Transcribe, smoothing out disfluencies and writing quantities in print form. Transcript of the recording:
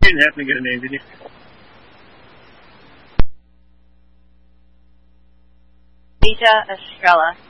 didn't happen to get a name, did you? Vita Estrella.